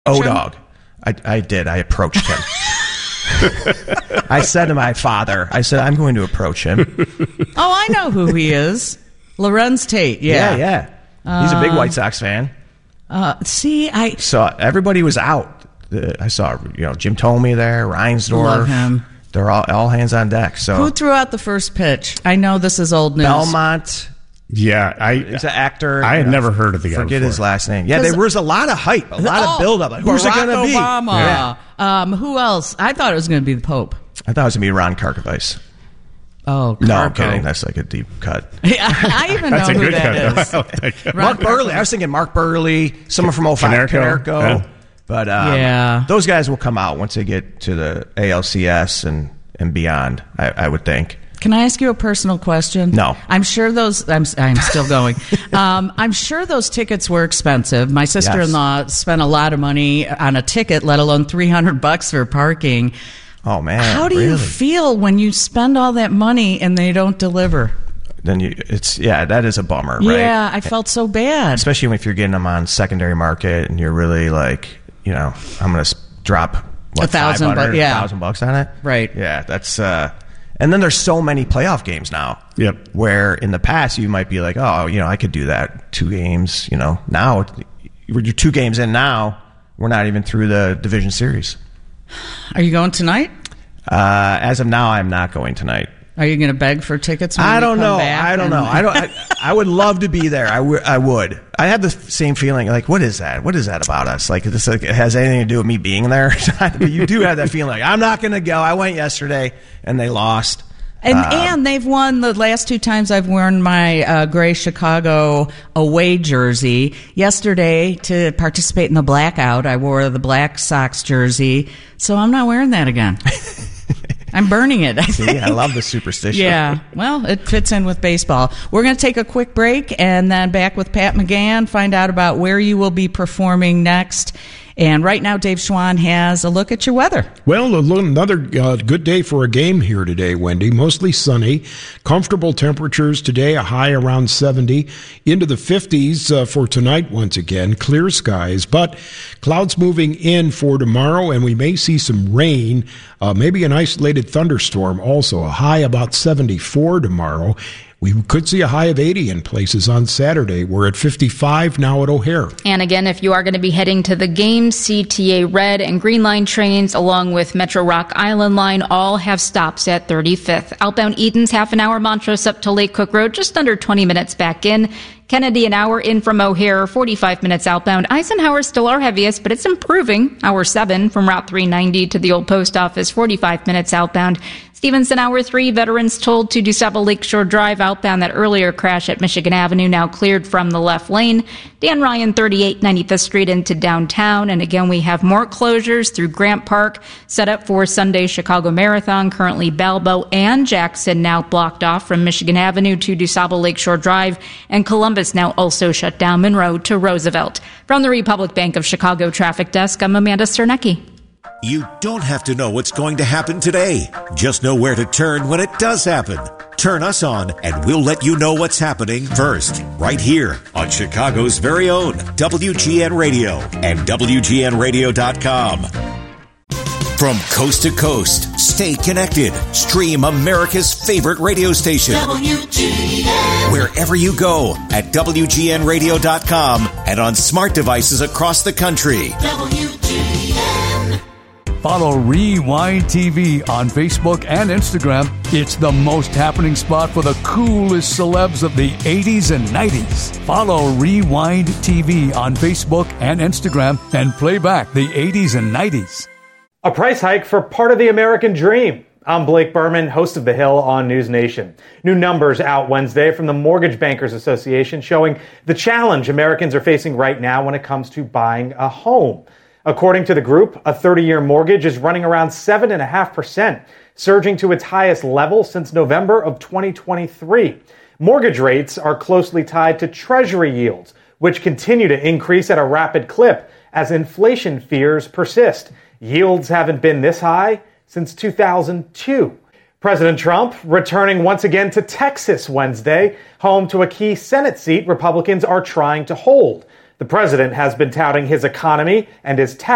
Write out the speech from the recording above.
O-Dog. I did. I approached him. I said to my father, I'm going to approach him. Oh, I know who he is. Lorenz Tate. Yeah. He's a big White Sox fan. So everybody was out. I saw, Jim Thome there, Reinsdorf. Love him. They're all hands on deck. So who threw out the first pitch? I know this is old news. Belmont. Yeah, he's an actor. I had never heard of the guy. Forget his last name. Yeah, there was a lot of hype, a lot of buildup. Like, who's it going to be? Obama. Yeah. Who else? I thought it was going to be the Pope. I thought it was going to be Ron Karkovice. Oh, no, I'm kidding. That's like a deep cut. I even know who that is. Mark Burley. I was thinking Mark Burley, someone from 05. Canerco. Yeah. But those guys will come out once they get to the ALCS and beyond, I would think. Can I ask you a personal question? No. I'm sure those... I'm still going. I'm sure those tickets were expensive. My sister-in-law spent a lot of money on a ticket, let alone $300 for parking. Oh, man. How do you feel when you spend all that money and they don't deliver? Then that is a bummer, right? Yeah, I felt so bad. Especially if you're getting them on secondary market and you're really like, I'm going to drop, $1,000 on it? Right. Yeah, that's... And then there's so many playoff games now. Yep. Where in the past you might be like, I could do that 2 games. Now you're 2 games in now. We're not even through the division series. Are you going tonight? As of now, I'm not going tonight. Are you going to beg for tickets? I don't know. I would love to be there. I would. I had the same feeling. Like, what is that? What is that about us? Like, this it has anything to do with me being there? You do have that feeling. Like, I'm not going to go. I went yesterday and they lost. And they've won the last 2 times I've worn my gray Chicago away jersey. Yesterday, to participate in the blackout, I wore the Black Sox jersey. So I'm not wearing that again. I'm burning it, I think. See, I love the superstition. Yeah, well, it fits in with baseball. We're going to take a quick break and then back with Pat McGann, find out about where you will be performing next. And right now, Dave Schwann has a look at your weather. Well, another good day for a game here today, Wendy. Mostly sunny. Comfortable temperatures today, a high around 70. Into the 50s for tonight once again. Clear skies, but clouds moving in for tomorrow, and we may see some rain, maybe an isolated thunderstorm also. A high about 74 tomorrow. We could see a high of 80 in places on Saturday. We're at 55 now at O'Hare. And again, if you are going to be heading to the game, CTA Red and Green Line trains along with Metro Rock Island Line all have stops at 35th. Outbound Eden's half an hour, Montrose up to Lake Cook Road, just under 20 minutes back in. Kennedy an hour in from O'Hare, 45 minutes outbound. Eisenhower still our heaviest, but it's improving. Hour 7 from Route 390 to the Old Post Office, 45 minutes outbound. Stevenson hour 3, veterans told to DuSable Lakeshore Drive outbound. That earlier crash at Michigan Avenue now cleared from the left lane. Dan Ryan 38 95th Street into downtown. And again, we have more closures through Grant Park set up for Sunday Chicago Marathon. Currently Balbo and Jackson now blocked off from Michigan Avenue to DuSable Lakeshore Drive, and Columbus now also shut down Monroe to Roosevelt. From the Republic Bank of Chicago Traffic Desk, I'm Amanda Sternecki. You don't have to know what's going to happen today. Just know where to turn when it does happen. Turn us on, and we'll let you know what's happening first, right here on Chicago's very own WGN Radio and WGNradio.com. From coast to coast, stay connected. Stream America's favorite radio station. WGN. Wherever you go at WGNradio.com and on smart devices across the country. WGN. Follow Rewind TV on Facebook and Instagram. It's the most happening spot for the coolest celebs of the 80s and 90s. Follow Rewind TV on Facebook and Instagram and play back the 80s and 90s. A price hike for part of the American dream. I'm Blake Berman, host of The Hill on News Nation. New numbers out Wednesday from the Mortgage Bankers Association showing the challenge Americans are facing right now when it comes to buying a home. According to the group, a 30-year mortgage is running around 7.5%, surging to its highest level since November of 2023. Mortgage rates are closely tied to Treasury yields, which continue to increase at a rapid clip as inflation fears persist. Yields haven't been this high since 2002. President Trump returning once again to Texas Wednesday, home to a key Senate seat Republicans are trying to hold. The president has been touting his economy and his tax